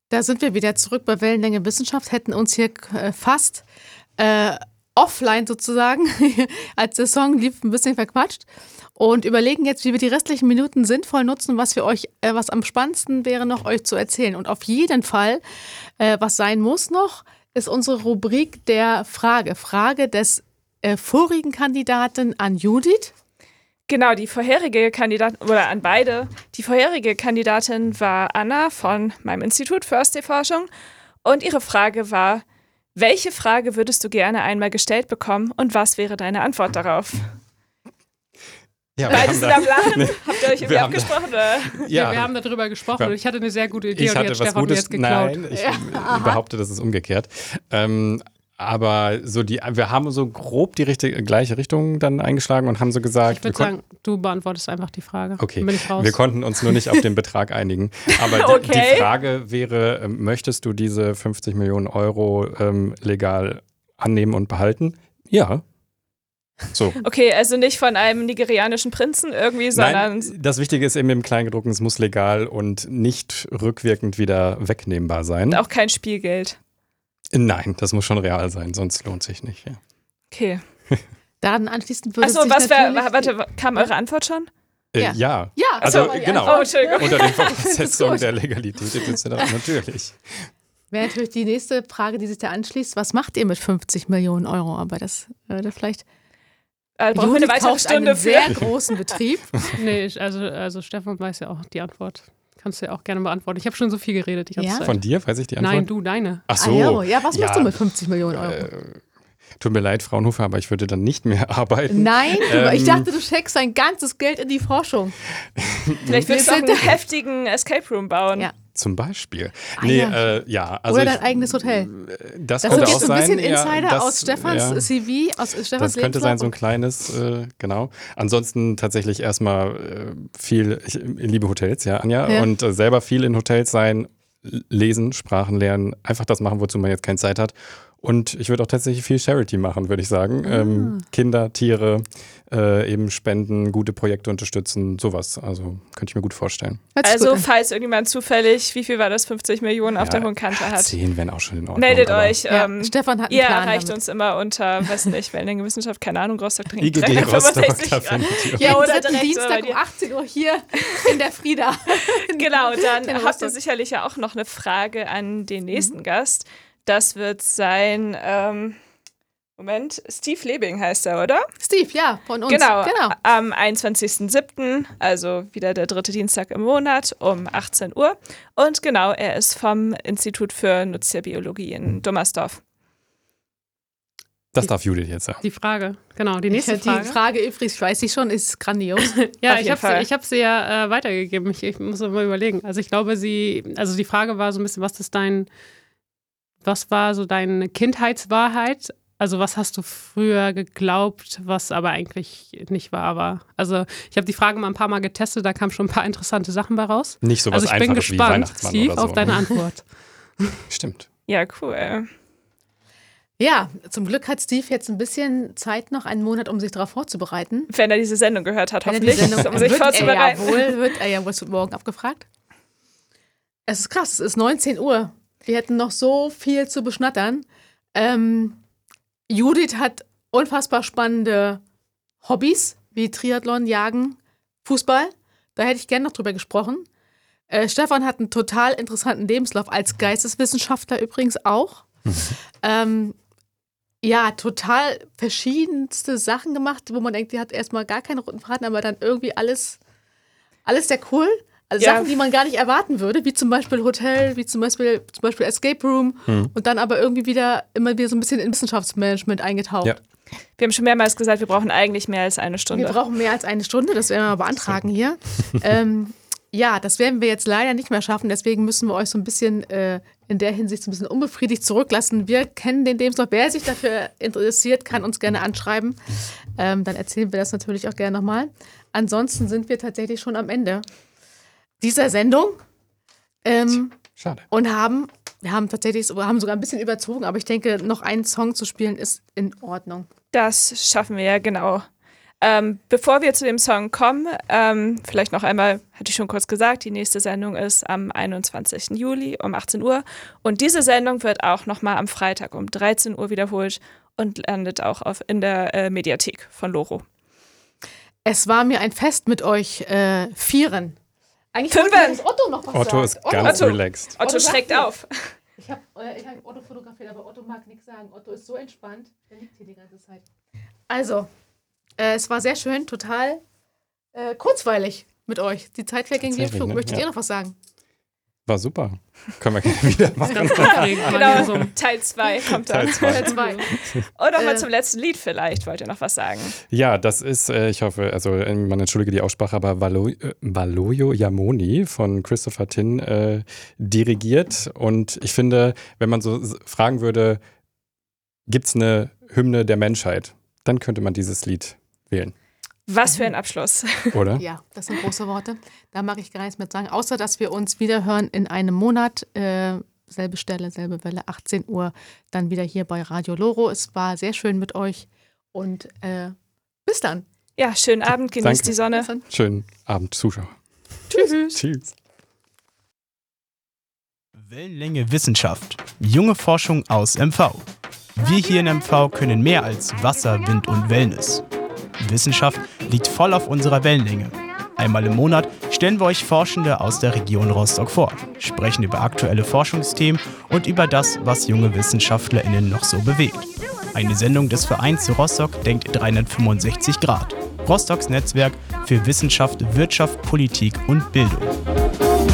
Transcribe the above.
Da sind wir wieder zurück bei Wellenlänge Wissenschaft, hätten uns hier fast offline sozusagen, als der Song lief, ein bisschen verquatscht und überlegen jetzt, wie wir die restlichen Minuten sinnvoll nutzen, was für euch, was am spannendsten wäre, noch euch zu erzählen. Und auf jeden Fall, was sein muss noch, ist unsere Rubrik der Frage des vorigen Kandidaten an Judith. Genau, die vorherige Kandidatin, oder an beide. Die vorherige Kandidatin war Anna von meinem Institut für Ostseeforschung. Und ihre Frage war, welche Frage würdest du gerne einmal gestellt bekommen und was wäre deine Antwort darauf? Ja, Beide sind am Lachen. Habt ihr euch irgendwie abgesprochen? Oder? Ja, wir haben darüber gesprochen und ich hatte eine sehr gute Idee und die hat Stefan mir jetzt geklaut. Nein, ich behaupte, das ist umgekehrt. Aber so wir haben so grob die gleiche Richtung dann eingeschlagen und haben so gesagt. Ich würde sagen, du beantwortest einfach die Frage. Okay, dann bin ich raus. Wir konnten uns nur nicht auf den Betrag einigen. Aber Okay. die Frage wäre, möchtest du diese 50 Millionen Euro legal annehmen und behalten? Ja. So. Okay, also nicht von einem nigerianischen Prinzen irgendwie, sondern... Nein, das Wichtige ist eben im Kleingedruckten, es muss legal und nicht rückwirkend wieder wegnehmbar sein. Auch kein Spielgeld. Nein, das muss schon real sein, sonst lohnt sich nicht. Ja. Okay. Daran anschließend würde Achso, warte, kam eure Antwort schon? Ja. Ja, Also sorry, genau, Oh, Entschuldigung. unter den Voraussetzungen der Legalität etc. Natürlich. Wäre natürlich die nächste Frage, die sich da anschließt. Was macht ihr mit 50 Millionen Euro? Aber das würde vielleicht... Brauchen wir eine weitere Stunde einen für? sehr großen Betrieb. Nee, also Stefan weiß ja auch die Antwort. Kannst du ja auch gerne beantworten. Ich habe schon so viel geredet die ganze Ja? Zeit. Von dir weiß ich die Antwort? Nein, du, deine. Ach so. Ja, was machst du mit 50 Millionen Euro? Tut mir leid, Fraunhofer, aber ich würde dann nicht mehr arbeiten. Nein, ich dachte, du steckst dein ganzes Geld in die Forschung. Vielleicht würdest du auch einen heftigen Escape Room bauen. Ja. Zum Beispiel. Ah, Nee, ja. ja. Also Oder dein eigenes Hotel. Das Das könnte ist auch jetzt ein sein. bisschen Insider ja, aus Stefans CV, aus Stefans Das könnte sein, so ein Lebenslauf. kleines, genau. Ansonsten tatsächlich erstmal viel, ich liebe Hotels, ja, Anja, Ja. und selber viel in Hotels sein, lesen, Sprachen lernen, einfach das machen, wozu man jetzt keine Zeit hat. Und ich würde auch tatsächlich viel Charity machen, würde ich sagen. Kinder, Tiere, eben spenden, gute Projekte unterstützen, sowas. Also könnte ich mir gut vorstellen. Also, falls irgendjemand zufällig, wie viel war das, 50 Millionen auf der hohen Kante hat, 10 wären auch schon in Ordnung. meldet aber euch. Ja, Stefan hat einen Ihr Plan erreicht damit. uns immer unter, weiß nicht, Wellenlänge Wissenschaft, keine Ahnung, Rostock dringend. IGG Rostock, 365 da Grad. findet ihr uns. Ja, oder Jeden direkt Dienstag bei um dir. 18 Uhr hier in der Frieda. Genau, In dann habt ihr Rostock. sicherlich ja auch noch eine Frage an den nächsten Gast. Das wird sein, Steve Lebing heißt er, oder? Steve, ja, von uns. Genau, am 21.07., also wieder der dritte Dienstag im Monat um 18 Uhr. Und genau, er ist vom Institut für Nutztierbiologie in Dummersdorf. Das darf Judith jetzt sagen. Die Frage, genau, die nächste Frage. Die Frage übrigens, weiß ich schon, ist grandios. Ja, Auf ich jeden Fall. habe sie ja weitergegeben. Ich muss mal überlegen. Also ich glaube, die Frage war so ein bisschen, was war so deine Kindheitswahrheit? Also was hast du früher geglaubt, was aber eigentlich nicht wahr war? Also ich habe die Frage mal ein paar Mal getestet, da kamen schon ein paar interessante Sachen bei raus. Nicht so was Also ich bin Einfaches wie gespannt, Weihnachtsmann Steve, oder so. auf deine Antwort. Stimmt. Ja, cool. Ja, zum Glück hat Steve jetzt ein bisschen Zeit noch, einen Monat, um sich darauf vorzubereiten. Wenn er diese Sendung gehört hat, Wenn er die hoffentlich, Sendung- um sich vorzubereiten. wird er ja wohl morgen abgefragt. Es ist krass, es ist 19 Uhr. Wir hätten noch so viel zu beschnattern. Judith hat unfassbar spannende Hobbys, wie Triathlon, Jagen, Fußball. Da hätte ich gerne noch drüber gesprochen. Stefan hat einen total interessanten Lebenslauf, als Geisteswissenschaftler übrigens auch. Ja, total verschiedenste Sachen gemacht, wo man denkt, die hat erstmal gar keinen roten Faden, aber dann irgendwie alles sehr cool. Also Ja. Sachen, die man gar nicht erwarten würde, wie zum Beispiel Hotel, wie zum Beispiel Escape Room und dann aber irgendwie immer wieder so ein bisschen in Wissenschaftsmanagement eingetaucht. Ja. Wir haben schon mehrmals gesagt, wir brauchen eigentlich mehr als eine Stunde. Wir brauchen mehr als eine Stunde, das werden wir mal beantragen hier. Ja, das werden wir jetzt leider nicht mehr schaffen, deswegen müssen wir euch so ein bisschen in der Hinsicht so ein bisschen unbefriedigt zurücklassen. Wir kennen den Lebenslauf. Wer sich dafür interessiert, kann uns gerne anschreiben. Dann erzählen wir das natürlich auch gerne nochmal. Ansonsten sind wir tatsächlich schon am Ende dieser Sendung Schade. und wir haben sogar ein bisschen überzogen, aber ich denke, noch einen Song zu spielen ist in Ordnung. Das schaffen wir ja, genau. Bevor wir zu dem Song kommen, vielleicht noch einmal, hatte ich schon kurz gesagt, die nächste Sendung ist am 21. Juli um 18 Uhr. Und diese Sendung wird auch nochmal am Freitag um 13 Uhr wiederholt und landet auch in der Mediathek von Loro. Es war mir ein Fest mit euch Vieren. Eigentlich wollte das Otto noch was Otto sagen. ist ganz relaxed. Otto schreckt auf. Ich hab Otto fotografiert, aber Otto mag nichts sagen. Otto ist so entspannt, der liegt hier die ganze Zeit. Also, es war sehr schön, total kurzweilig mit euch. Die Zeit verging wie im Flug. Ne? Möchtet ihr noch was sagen? War super. Können wir gerne wieder machen. Genau, Teil 2 kommt dann. Teil 2. Und nochmal zum letzten Lied vielleicht. Wollt ihr noch was sagen? Ja, das ist, ich hoffe, also man entschuldige die Aussprache, aber Valoyo Yamoni von Christopher Tin dirigiert. Und ich finde, wenn man so fragen würde, gibt es eine Hymne der Menschheit, dann könnte man dieses Lied wählen. Was für ein Abschluss. Oder? Ja, das sind große Worte. Da mag ich gar nichts mehr sagen, außer dass wir uns wieder hören in einem Monat. Selbe Stelle, selbe Welle, 18 Uhr, dann wieder hier bei Radio Loro. Es war sehr schön mit euch und bis dann. Ja, schönen Abend, genießt die Sonne. Schönen Abend, Zuschauer. Tschüss. Tschüss. Wellenlänge Wissenschaft. Junge Forschung aus MV. Wir hier in MV können mehr als Wasser, Wind und Wellness. Wissenschaft liegt voll auf unserer Wellenlänge. Einmal im Monat stellen wir euch Forschende aus der Region Rostock vor, sprechen über aktuelle Forschungsthemen und über das, was junge WissenschaftlerInnen noch so bewegt. Eine Sendung des Vereins Rostock denkt 365 Grad. Rostocks Netzwerk für Wissenschaft, Wirtschaft, Politik und Bildung.